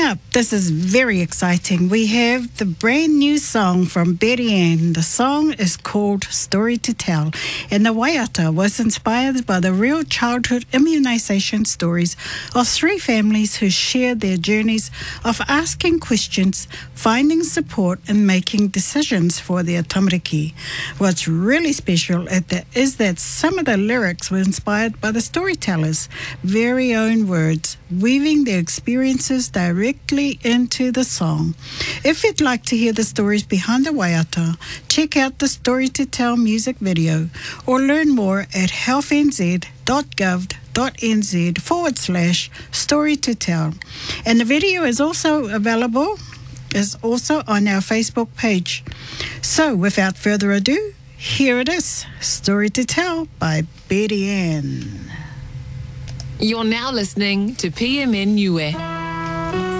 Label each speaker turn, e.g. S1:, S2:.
S1: Coming up, this is very exciting. We have the brand new song from Betty Ann. The song is called Story to Tell, and the waiata was inspired by the real childhood immunization stories of three families who shared their journeys of asking questions, finding support, and making decisions for their tamariki. What's really special is that some of the lyrics were inspired by the storytellers' very own words, weaving their experiences directly into the song. If you'd like to hear the stories behind the waiata, check out the Story to Tell music video or learn more at healthnz.gov.nz/story to tell. And the video is also on our Facebook page. So without further ado, here it is, Story to Tell by Betty Ann.
S2: You're now listening to PMN Niue.